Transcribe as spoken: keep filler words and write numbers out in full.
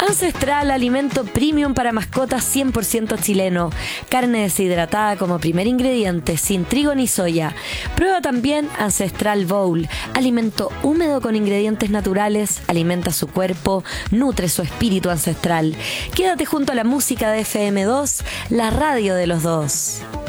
Ancestral, alimento premium para mascotas cien por ciento chileno. Carne deshidratada como primer ingrediente, sin trigo ni soya. Prueba también Ancestral Bowl, alimento húmedo con ingredientes naturales, alimenta su cuerpo, nutre su espíritu ancestral. Quédate junto a la música de F M dos, la radio de los dos.